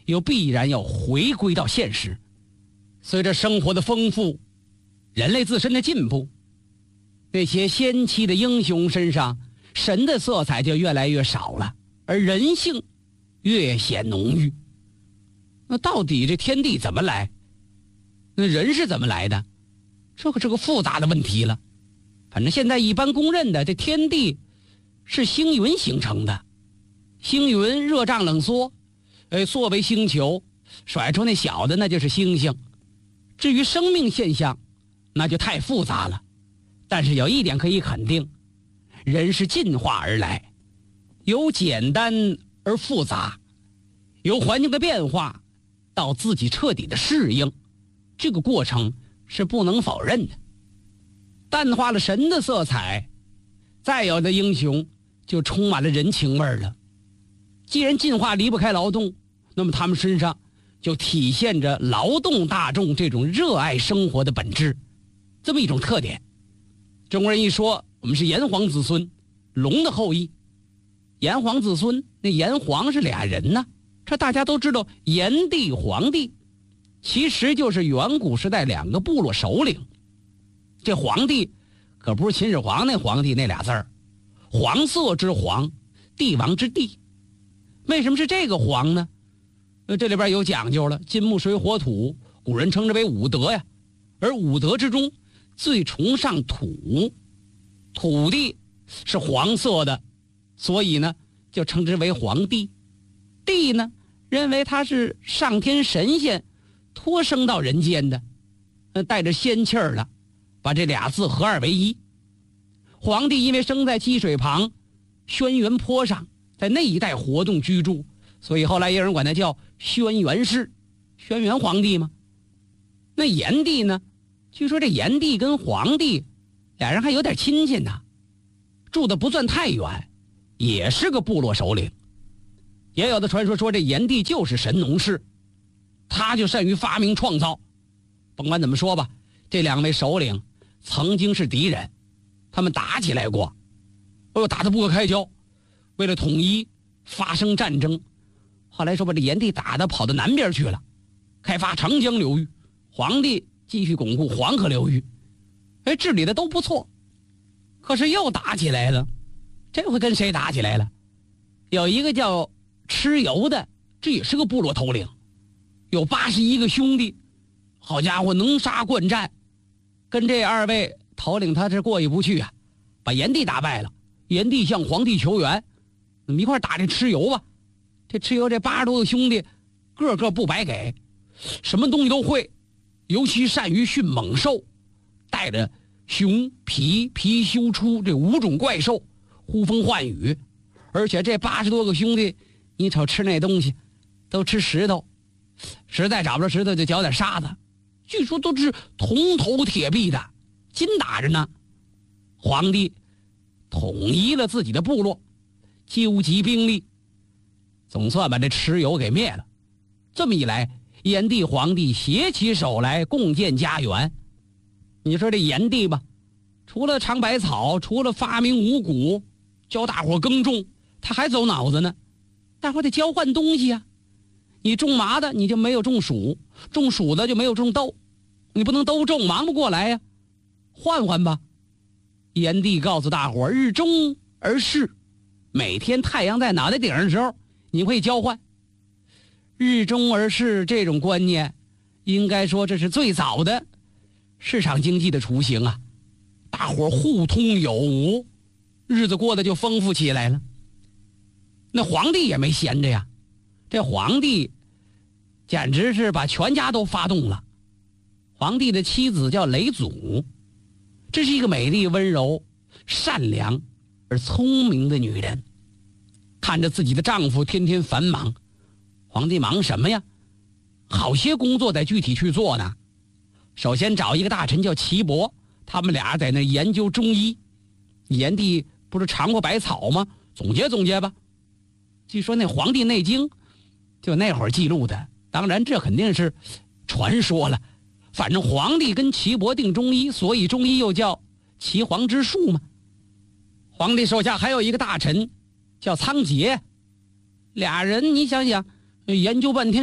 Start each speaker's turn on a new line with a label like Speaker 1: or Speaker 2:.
Speaker 1: 又必然要回归到现实。随着生活的丰富，人类自身的进步，那些先期的英雄身上神的色彩就越来越少了，而人性越显浓郁。那到底这天地怎么来？那人是怎么来的？这可是个复杂的问题了。反正现在一般公认的，这天地是星云形成的。星云热胀冷缩，缩为星球，甩出那小的那就是星星。至于生命现象，那就太复杂了。但是有一点可以肯定，人是进化而来，由简单而复杂，由环境的变化到自己彻底的适应，这个过程是不能否认的。淡化了神的色彩，再有的英雄就充满了人情味了。既然进化离不开劳动，那么他们身上就体现着劳动大众这种热爱生活的本质，这么一种特点。中国人一说我们是炎黄子孙，龙的后裔。炎黄子孙，那炎黄是俩人呢，这大家都知道，炎帝黄帝其实就是远古时代两个部落首领。这皇帝可不是秦始皇那皇帝那俩字儿，黄色之黄，帝王之帝。为什么是这个黄呢？这里边有讲究了，金木水火土，古人称之为五德呀。而五德之中最崇尚土，土地是黄色的，所以呢就称之为黄帝。帝呢认为他是上天神仙托生到人间的，带着仙气儿了，把这俩字合二为一。黄帝因为生在积水旁轩辕坡上，在那一带活动居住，所以后来也有人管他叫轩辕氏，轩辕皇帝嘛。那炎帝呢，据说这炎帝跟黄帝俩人还有点亲戚呢，住的不算太远，也是个部落首领。也有的传说说这炎帝就是神农氏，他就善于发明创造。甭管怎么说吧，这两位首领曾经是敌人，他们打起来过，打得不可开交，为了统一发生战争。后来说把这炎帝打得跑到南边去了，开发长江流域，黄帝继续巩固黄河流域，治理的都不错。可是又打起来了，这回跟谁打起来了？有一个叫蚩尤的，这也是个部落头领，有81个兄弟，好家伙，能杀惯战，跟这二位头领他是过意不去啊，把炎帝打败了。炎帝向皇帝求援，我们一块打这蚩尤吧。这蚩尤这80多个兄弟，个个不白给，什么东西都会，尤其善于驯猛兽，带着熊、貔、貔貅、出这5种怪兽呼风唤雨。而且这80多个兄弟，你瞅吃那东西都吃石头，实在找不着石头就嚼点沙子，据说都是铜头铁臂的，金打着呢。皇帝统一了自己的部落，纠集兵力，总算把这蚩尤给灭了。这么一来，炎帝黄帝携起手来共建家园。你说这炎帝吧，除了尝百草，除了发明五谷，教大伙耕种，他还走脑子呢。大伙得交换东西啊，你种麻的你就没有种黍，种黍的就没有种豆，你不能都种，忙不过来呀，换换吧。炎帝告诉大伙，日中而视，每天太阳在脑袋顶上的时候，你会交换。日中而视这种观念，应该说这是最早的市场经济的雏形啊。大伙互通有无，日子过得就丰富起来了。那皇帝也没闲着呀，这皇帝简直是把全家都发动了。皇帝的妻子叫嫘祖，这是一个美丽温柔善良而聪明的女人。看着自己的丈夫天天繁忙，皇帝忙什么呀？好些工作得具体去做呢。首先找一个大臣叫岐伯，他们俩在那研究中医。炎帝不是尝过百草吗？总结总结吧。据说那《黄帝内经》就那会儿记录的，当然这肯定是传说了。反正皇帝跟岐伯定中医，所以中医又叫岐黄之术嘛。皇帝手下还有一个大臣叫仓颉，俩人你想想研究半天